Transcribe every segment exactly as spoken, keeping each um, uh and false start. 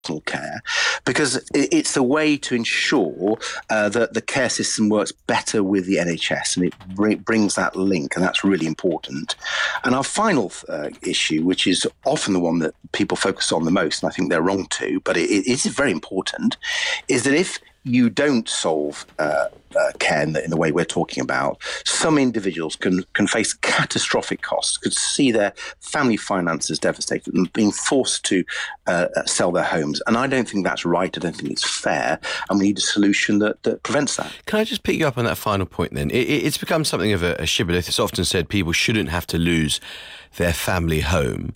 care, because it's a way to ensure uh, that the care system works better with the N H S, and it br- brings that link, and that's really important. And our final uh, issue, which is often the one that people focus on the most, and I think they're wrong to, but it, it is very important, is that if you don't solve uh, uh, care in the, in the way we're talking about, some individuals can, can face catastrophic costs, could see their family finances devastated and being forced to uh, sell their homes. And I don't think that's right. I don't think it's fair. And we need a solution that, that prevents that. Can I just pick you up on that final point then? It, it's become something of a, a shibboleth. It's often said people shouldn't have to lose their family home.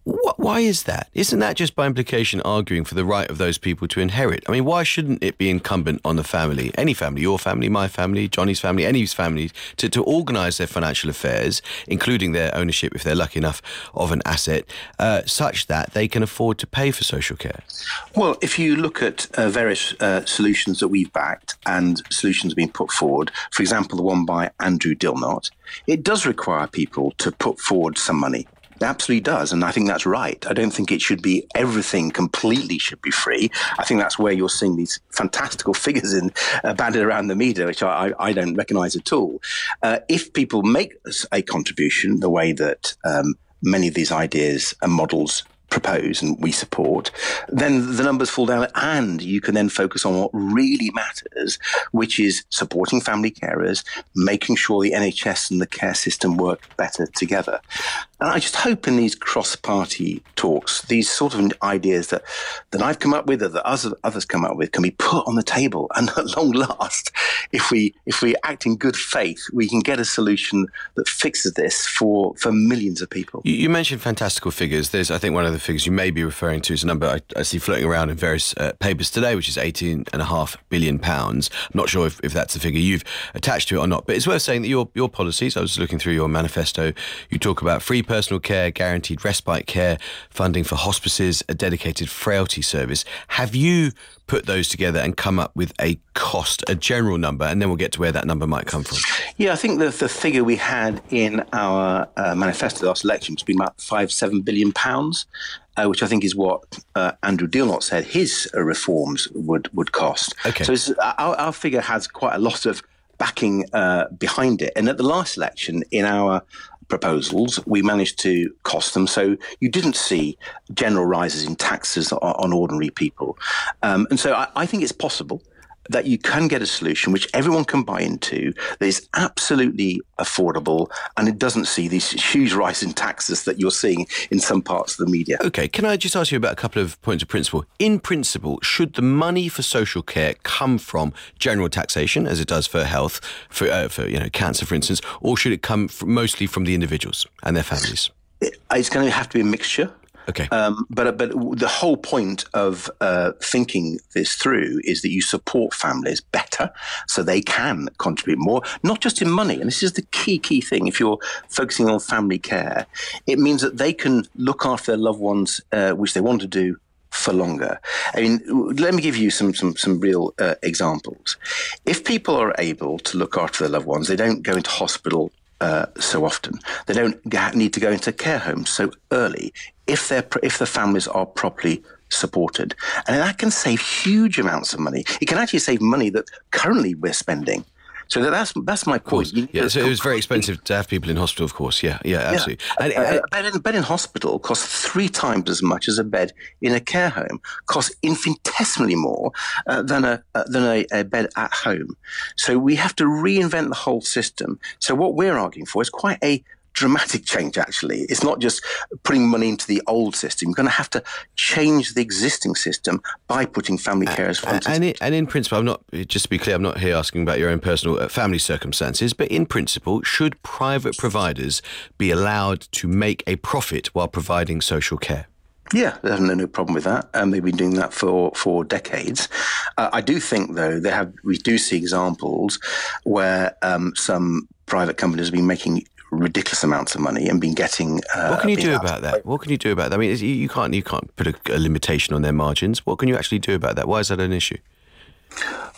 Why is that? Isn't that just by implication arguing for the right of those people to inherit? I mean, why shouldn't it be incumbent on the family, any family, your family, my family, Johnny's family, any's family, to, to organise their financial affairs, including their ownership, if they're lucky enough, of an asset, uh, such that they can afford to pay for social care? Well, if you look at uh, various uh, solutions that we've backed and solutions being put forward, for example, the one by Andrew Dilnot, it does require people to put forward some money. It absolutely does, and I think that's right. I don't think it should be everything completely should be free. I think that's where you're seeing these fantastical figures in uh, banded around the media, which I, I don't recognise at all. Uh, if people make a contribution the way that um, many of these ideas and models propose and we support, then the numbers fall down and you can then focus on what really matters, which is supporting family carers, making sure the N H S and the care system work better together. And I just hope in these cross-party talks, these sort of ideas that, that I've come up with or that others, others come up with can be put on the table. And at long last, if we if we act in good faith, we can get a solution that fixes this for, for millions of people. You, you mentioned fantastical figures. There's, I think, one of the figures you may be referring to is a number I, I see floating around in various uh, papers today, which is eighteen and a half billion pounds. I'm not sure if, if that's the figure you've attached to it or not, but it's worth saying that your your policies, I was looking through your manifesto, you talk about free personal care, guaranteed respite care, funding for hospices, a dedicated frailty service. Have you put those together and come up with a cost, a general number, and then we'll get to where that number might come from? Yeah, I think the, the figure we had in our uh, manifesto last election has been about five, seven billion pounds, uh, which I think is what uh, Andrew Dilnot said his uh, reforms would, would cost. Okay. So it's, our, our figure has quite a lot of backing uh, behind it. And at the last election, in our proposals, we managed to cost them. So you didn't see general rises in taxes on, on ordinary people. Um, and so I, I think it's possible that you can get a solution which everyone can buy into, that is absolutely affordable, and it doesn't see these huge rise in taxes that you're seeing in some parts of the media. Okay, can I just ask you about a couple of points of principle? In principle, should the money for social care come from general taxation, as it does for health, for, uh, for you know, cancer, for instance, or should it come from, mostly from the individuals and their families? It, it's going to have to be a mixture. Okay. Um, but but the whole point of uh, thinking this through is that you support families better so they can contribute more, not just in money. And this is the key, key thing. If you're focusing on family care, it means that they can look after their loved ones, uh, which they want to do, for longer. I mean, let me give you some some some real uh, examples. If people are able to look after their loved ones, they don't go into hospital Uh, so often. They don't need to go into care homes so early if they're if the families are properly supported. And that can save huge amounts of money. It can actually save money that currently we're spending. So that's that's my point. Yeah, so it was very expensive to have people in hospital, of course. Yeah, yeah, absolutely. Yeah. And, a, a, bed in, a bed in hospital costs three times as much as a bed in a care home. Costs infinitesimally more uh, than a uh, than a, a bed at home. So we have to reinvent the whole system. So what we're arguing for is quite a dramatic change, actually. It's not just putting money into the old system. You're going to have to change the existing system by putting family carers front. And, and, in, and in principle, I'm not, just to be clear, I'm not here asking about your own personal family circumstances, but in principle, should private providers be allowed to make a profit while providing social care? Yeah, there's no, no problem with that. Um, they've been doing that for, for decades. Uh, I do think, though, they have we do see examples where um, some private companies have been making ridiculous amounts of money and been getting. Uh, what can you do about that? What can you do about that? I mean, you, you can't you can't put a, a limitation on their margins. What can you actually do about that? Why is that an issue?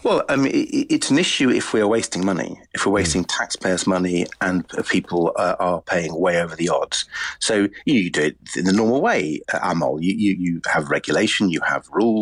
Well, I mean, it's an issue if we're wasting money, if we're wasting mm. taxpayers' money and people uh, are paying way over the odds. So you do it in the normal way, Amol. You, you, you have regulation, you have rules.